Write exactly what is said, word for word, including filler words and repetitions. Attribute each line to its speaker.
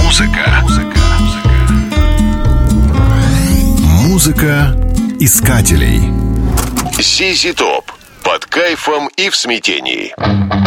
Speaker 1: Музыка. Музыка искателей.
Speaker 2: си си Топ. Под кайфом и в смятении.